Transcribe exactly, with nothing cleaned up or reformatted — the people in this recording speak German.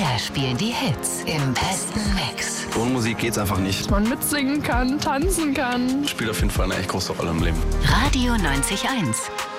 Wir spielen die Hits im besten Mix. Ohne Musik geht's einfach nicht. Dass man mitsingen kann, tanzen kann. Spielt auf jeden Fall eine echt große Rolle im Leben. Radio neunzig Komma eins.